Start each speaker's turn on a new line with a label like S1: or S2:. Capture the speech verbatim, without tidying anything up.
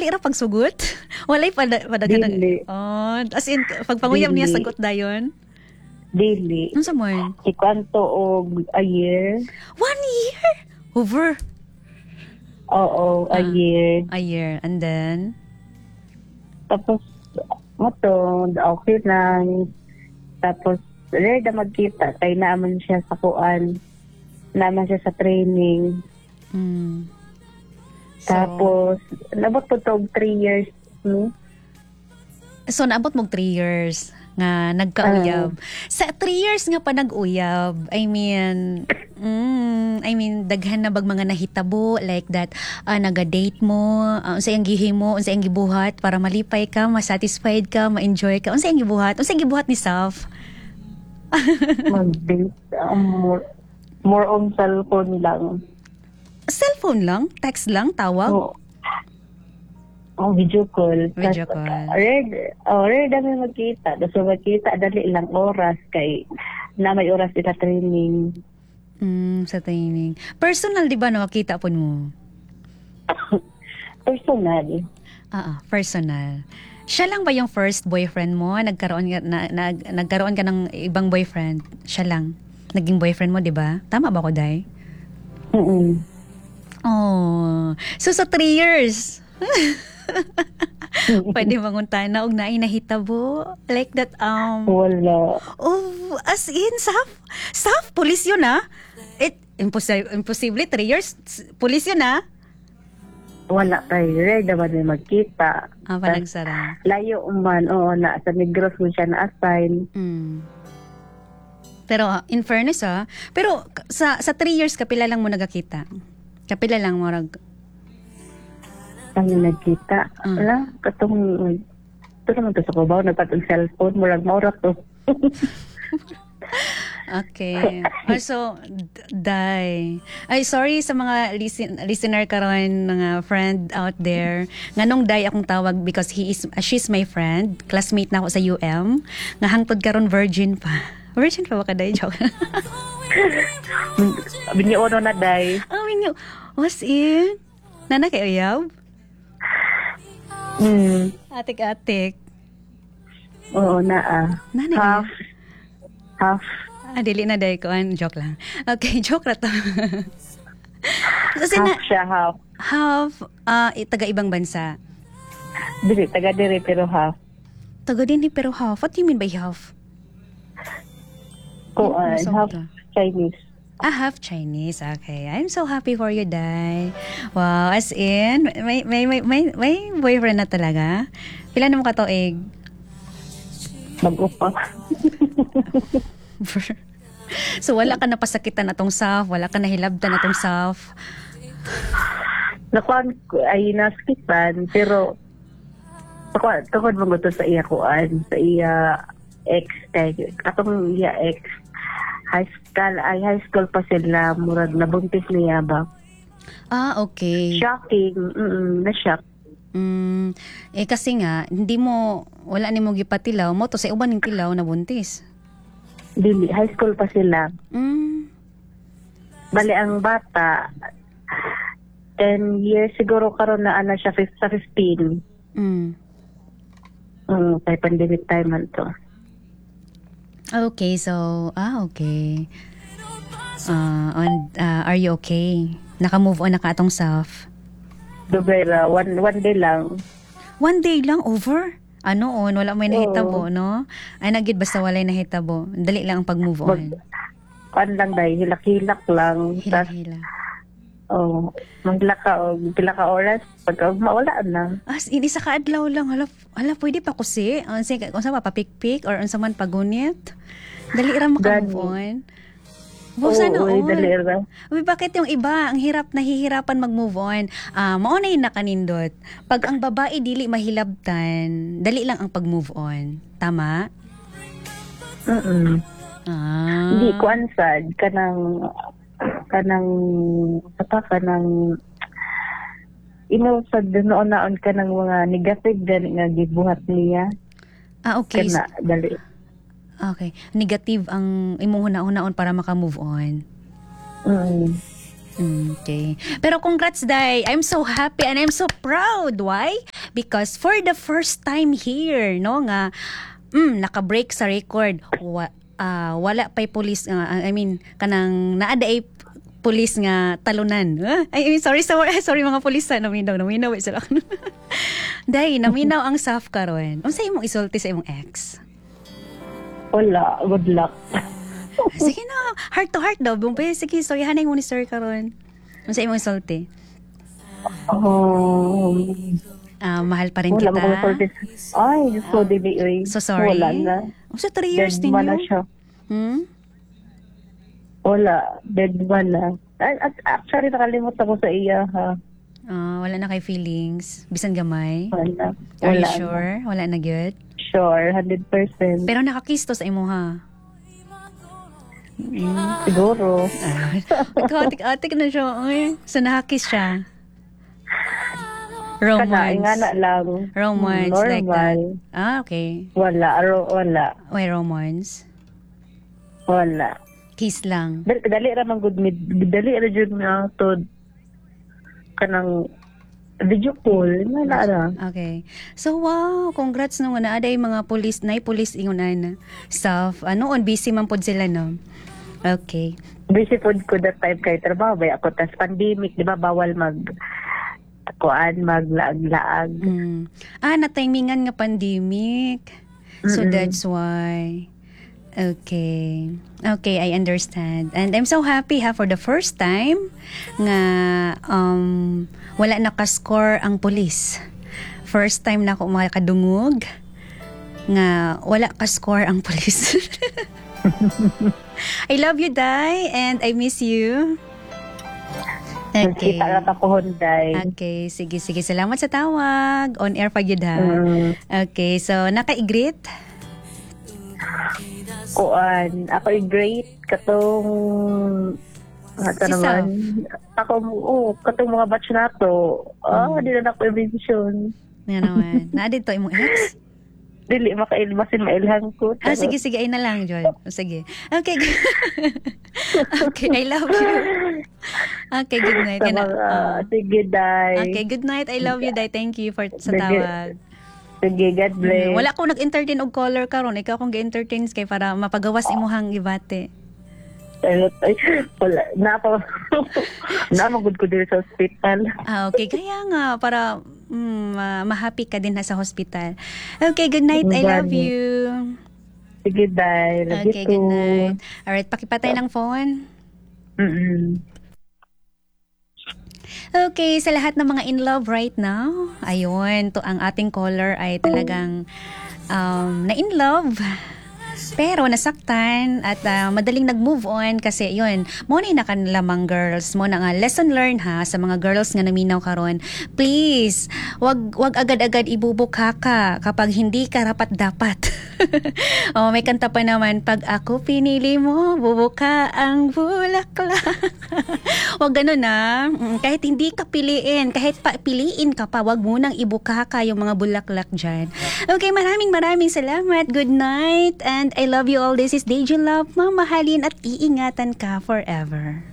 S1: dali ra pagsugot. Walay pa pada kanang.
S2: Dili.
S1: Oh, as in pagpanguyab niya
S2: Dili.
S1: sagot dayon.
S2: Dili.
S1: Unsa man?
S2: Ikwanto og a year.
S1: One year. Over
S2: Oo, a
S1: Ah.
S2: year.
S1: a year and then
S2: Tapos, mato, okay lang. Tapos, rare na magkita. Kaya naaman siya sa kuan. Naaman siya sa training.
S1: mm. So,
S2: Tapos, nabot po to three years. Hmm?
S1: so naabot mo three years nga nagkauyab. Sa three years nga pa nag-uyab, I mean, mm, I mean, daghan na bag mga nahitabo like that, ah, naga-date mo, uh, unsa yung gihi mo, unsa yung gibuhat para malipay ka, ma-satisfied ka, ma-enjoy ka, unsa yung gibuhat, unsa yung gibuhat ni Saf?
S2: Mag-date. Um, more, more on cellphone lang.
S1: Cellphone lang? Text lang? Tawag?
S2: Oo. Oh, video call.
S1: Video
S2: Tas,
S1: call.
S2: Rare, oh, rare dami magkita. So, magkita, dali lang oras kay na may oras ita training.
S1: Mm, sa training. Personal, di ba, nakakita po mo?
S2: Personal.
S1: Ah, ah, personal. Siya lang ba yung first boyfriend mo? Nagkaroon ka, na, nag, nagkaroon ka ng ibang boyfriend? Siya lang. Naging boyfriend mo, di ba? Tama ba ko, Day?
S2: Mm-mm.
S1: Oh. So, sa three years, pwede mangunta na og naay nahitabo? Like that, um...
S2: Wala.
S1: Oh, as in, Saf? Saf, pulis yun, ah? It, impossible, imposible, three years, pulis yun, ah?
S2: Wala tayo. Rare naman may magkita.
S1: Ah, panagsara.
S2: Layo man, oo, na sa Negros mo siya na-assign.
S1: Mm. Pero, ah, in fairness, ah, pero k- sa sa three years, kapila lang mo nagakita? Kapila lang mo nag...
S2: Kami nagkita.
S1: Mm.
S2: Wala, katong... Ito naman to sa kubaw, nagpatong cellphone, murag maura to.
S1: Okay. Also, d- Day. Ay, sorry sa mga listen, listener karon mga friend out there. Nganong Day akong tawag because he is, uh, she's my friend. Classmate na ako sa U M. Nga hangtod karon virgin pa. Virgin pa ba ka, Day? Joke.
S2: Biniono na, day.
S1: Oh, minyo. Was in? Nana kay Uyab?
S2: Mm.
S1: Atik-atik.
S2: Oo, na ah.
S1: Nana
S2: Half. Half.
S1: Ah, dili na Day ko. An, joke lang. Okay, joke ra to. Kasi na,
S2: Half siya, half.
S1: half, ah, uh, taga-ibang bansa.
S2: Dili, taga diri, pero half.
S1: Taga din pero half. What do you mean by half?
S2: Kuan,
S1: Masama
S2: half
S1: ta.
S2: Chinese.
S1: Ah, half Chinese. Okay. I'm so happy for you, Day. Wow, as in, may, may, may, may, may boyfriend na talaga? Pila na mo katoig?
S2: Mag-upa.
S1: So, wala ka napasakitan na tong Saf? Wala ka nahilabtan na tong Saf?
S2: Nakuan ko ay naskipan, pero nakuan, tukod mo to sa iya kuan, sa iya ex, kay katong iya ex, high school, ay high school pa sila, murag nabuntis niya ba?
S1: Ah, okay.
S2: Shocking, mm na-shock.
S1: Mm, eh kasi nga, hindi mo, wala ni mo gipatilaw mo to sa uban ng tilaw na buntis.
S2: Dili, high school pa sila.
S1: Mm.
S2: Bali ang bata, ten years siguro karon na ana siya fif- sa fifteen.
S1: Mm.
S2: Mm, kay pandemic time man to.
S1: Okay, so, ah, okay. Uh, and, uh, are you okay? Naka-move on na ka atong Saf?
S2: Dubera, one, one day lang.
S1: One day lang, over? Ano on? Wala may nahitabo,
S2: Oo.
S1: no? Ay, nagid basta walay nahitabo. Dali lang ang pag-move on.
S2: Mag, kan lang dahil, hilak-hilak lang. Tas,
S1: Hila-hila.
S2: oh, maghila ka o pila ka oras, pagka mawala na.
S1: As in, isa ka adlaw lang. Hala, hala pwede pa kusi. Unsa kung sa papikpik or unsa man pagunit. Dali ra maka-move
S2: Gani.
S1: on. Wow, sana
S2: uy,
S1: all.
S2: dali ra.
S1: Uy, bakit yung iba, ang hirap, nahihirapan mag-move on? Ah, maunay na kanindot. Pag ang babae dili mahilabtan, dali lang ang pag-move on. Tama?
S2: Mm-mm.
S1: Ah.
S2: Hindi ko ansad kanang kanang apa kanang ino sa noon naon kanang mga negative gani nga gibuhat niya
S1: Ah, okay.
S2: kana dali.
S1: Okay. Negative ang imong huna-hunaon para maka-move on.
S2: Mm.
S1: Okay. Pero congrats, Day. I'm so happy and I'm so proud. Why? Because for the first time here, no, nga, mm, naka-break sa record. Wa, ah, wala pa'y police, uh, I mean, kanang naada ay police nga talunan. Ah, I mean, sorry, sorry, sorry mga police, naminaw, naminaw, isa lang. Day, naminaw ang S A F karon. Unsa imong isulti sa imong ex?
S2: Wala, good luck.
S1: Sige na, heart to heart daw. Bumpay, sige, sorry, hanay mo ni sir karon. Unsa imong isulti?
S2: Um,
S1: Ah, mahal pa rin
S2: wala
S1: kita.
S2: mo kami sortis. Ay, so dibi, oy.
S1: So sorry.
S2: Wala na.
S1: Unsa three years
S2: Dead
S1: din
S2: man na
S1: yun?
S2: siya.
S1: Hmm?
S2: Wala, dead man na. At, at actually, nakalimutan ko sa iya, ha.
S1: Ah, wala na kay feelings. Bisan gamay.
S2: Wala.
S1: Are you
S2: Wala
S1: sure? Wala na gyud.
S2: Sure, one hundred percent.
S1: Pero nakakiss to sa imo ha.
S2: Mm, siguro.
S1: Atik-atik na siya. Ay, so nakakiss siya.
S2: Kanain
S1: Romance.
S2: nga na lang.
S1: Romance
S2: Normal.
S1: like that. Ah, okay.
S2: Wala, ro, wala.
S1: Why romance?
S2: Wala.
S1: Kiss lang.
S2: Dali, dali ra man good mid. Dali ra jud nga to kanang video call. Wala ra.
S1: Okay. So, wow. Congrats no. Na aday mga police, na police ingunan staff. Ano, on busy man pod sila, no? Okay.
S2: Busy pod ko that time kay trabaho. Bay ako, tas pandemic, di ba, bawal mag kuan maglaag-laag.
S1: Mm. Ah, na-timingan nga pandemic. So,
S2: Mm-mm.
S1: that's why. Okay. Okay, I understand. And I'm so happy ha for the first time nga um wala naka-score ang police. First time na ako makadungog nga wala ka-score ang police. I love you, Day, and I miss you. Okay.
S2: Kita na ako, Honday.
S1: Okay, sige, sige. Salamat sa tawag. On air pa yun, ha?
S2: Mm.
S1: Okay, so naka-igrit?
S2: Kuan, ako ay great katong ato
S1: Si
S2: naman. Ako oh, katong mga batch nato. Ah,
S1: Mm.
S2: di na ako emission.
S1: Yan naman. Naadid to imong ex?
S2: Dili makailbasin mailhan ko.
S1: Ah, sige, sige. Ay na lang, John. Sige. Okay. Okay, I love you. Okay, good night.
S2: Sa
S1: Yan na.
S2: mga,
S1: Ah.
S2: sige, Day.
S1: Okay, good night. I love you, Day. Thank you for sa
S2: Sige.
S1: tawag.
S2: Sige, God bless.
S1: Mm, wala ko nag-entertain og caller karon. Ikaw kung ga-entertain kay para mapagawas imuhang ibate.
S2: Ay, ay, wala. Napa, namagod ko din sa hospital.
S1: Ah, okay. Kaya nga, para mm, ma- ma-happy ka din na sa hospital. Okay, good night. I love
S2: Gani.
S1: you.
S2: Sige, Day. Love
S1: Okay,
S2: you
S1: good
S2: too.
S1: night. Alright, pakipatay ng phone.
S2: Mm-mm.
S1: Okay, sa lahat ng mga in love right now, ayun, to ang ating caller ay talagang um, na in love. Pero nasaktan at uh, madaling nag-move on kasi yun, mo na na kanilamang girls, mo na nga lesson learned ha sa mga girls nga naminaw karon. Please, wag wag agad-agad ibubukha ka kapag hindi ka rapat dapat. Oh, may kanta pa naman, pag ako pinili mo, bubuka ang bulaklak. Wag ganun na. Kahit hindi ka piliin, kahit pa piliin ka pa, wag mo nang ibuka ka yung mga bulaklak dyan. Okay, maraming maraming salamat. Good night and I love you all. This is Deja Love. Mamahalin at iingatan ka forever.